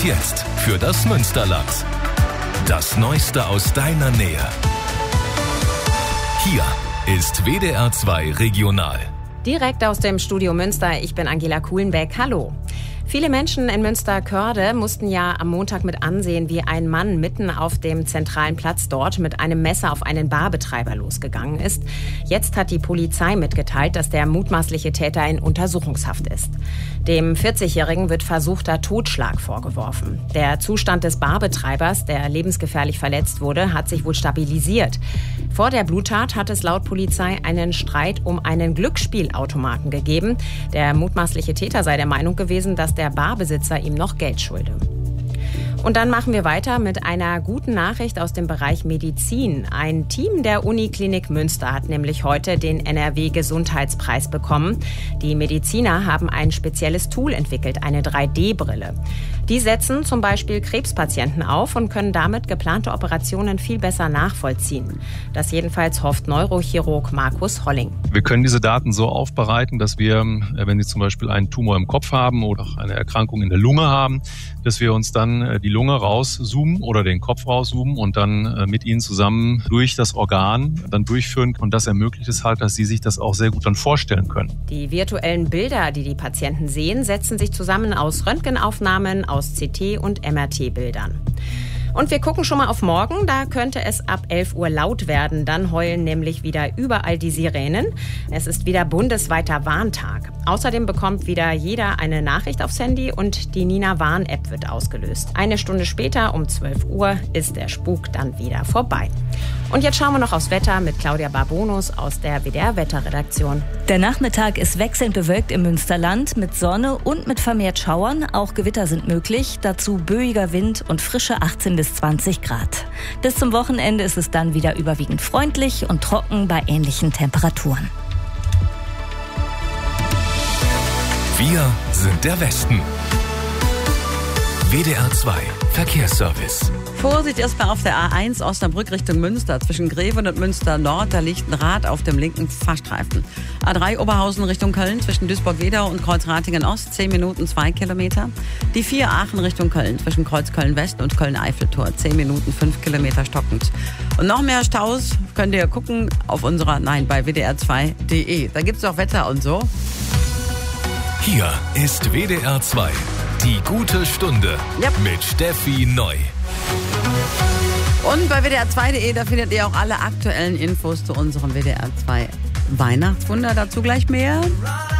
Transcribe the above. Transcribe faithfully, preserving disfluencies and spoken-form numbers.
jetzt für das Münsterland. Das Neueste aus deiner Nähe. Hier ist W D R zwei Regional. Direkt aus dem Studio Münster, ich bin Angela Kuhlenbeck. Hallo. Viele Menschen in Münster-Körde mussten ja am Montag mit ansehen, wie ein Mann mitten auf dem zentralen Platz dort mit einem Messer auf einen Barbetreiber losgegangen ist. Jetzt hat die Polizei mitgeteilt, dass der mutmaßliche Täter in Untersuchungshaft ist. Dem vierzigjährigen wird versuchter Totschlag vorgeworfen. Der Zustand des Barbetreibers, der lebensgefährlich verletzt wurde, hat sich wohl stabilisiert. Vor der Bluttat hat es laut Polizei einen Streit um einen Glücksspielautomaten gegeben. Der mutmaßliche Täter sei der Meinung gewesen, dass der Barbesitzer ihm noch Geld schulde. Und dann machen wir weiter mit einer guten Nachricht aus dem Bereich Medizin. Ein Team der Uniklinik Münster hat nämlich heute den N R W-Gesundheitspreis bekommen. Die Mediziner haben ein spezielles Tool entwickelt, eine drei D Brille. Die setzen zum Beispiel Krebspatienten auf und können damit geplante Operationen viel besser nachvollziehen. Das jedenfalls hofft Neurochirurg Markus Holling. Wir können diese Daten so aufbereiten, dass wir, wenn Sie zum Beispiel einen Tumor im Kopf haben oder auch eine Erkrankung in der Lunge haben, dass wir uns dann die Lunge rauszoomen oder den Kopf rauszoomen und dann mit Ihnen zusammen durch das Organ dann durchführen. Und das ermöglicht es halt, dass Sie sich das auch sehr gut dann vorstellen können. Die virtuellen Bilder, die die Patienten sehen, setzen sich zusammen aus Röntgenaufnahmen, aus C T- und M R T-Bildern. Und wir gucken schon mal auf morgen, da könnte es ab elf Uhr laut werden. Dann heulen nämlich wieder überall die Sirenen. Es ist wieder bundesweiter Warntag. Außerdem bekommt wieder jeder eine Nachricht aufs Handy und die Nina-Warn-App wird ausgelöst. Eine Stunde später, um zwölf Uhr, ist der Spuk dann wieder vorbei. Und jetzt schauen wir noch aufs Wetter mit Claudia Barbonus aus der W D R-Wetterredaktion. Der Nachmittag ist wechselnd bewölkt im Münsterland mit Sonne und mit vermehrt Schauern. Auch Gewitter sind möglich. Dazu böiger Wind und frische achtzehn bis zwanzig Grad. Bis zum Wochenende ist es dann wieder überwiegend freundlich und trocken bei ähnlichen Temperaturen. Wir sind der Westen. W D R zwei Verkehrsservice. Vorsicht erstmal auf der A eins Osnabrück Richtung Münster. Zwischen Greven und Münster Nord, da liegt ein Rad auf dem linken Fahrstreifen. A drei Oberhausen Richtung Köln, zwischen Duisburg-Wedau und Kreuzratingen Ost, zehn Minuten, zwei Kilometer. Die vier Aachen Richtung Köln, zwischen Kreuz Köln West und Köln-Eiffeltor, zehn Minuten, fünf Kilometer stockend. Und noch mehr Staus könnt ihr gucken auf unserer, nein, bei W D R zwei Punkt de. Da gibt's auch Wetter und so. Hier ist W D R zwei, die gute Stunde Yep. mit Steffi Neu. Und bei W D R zwei Punkt de, da findet ihr auch alle aktuellen Infos zu unserem W D R zwei Weihnachtswunder. Dazu gleich mehr.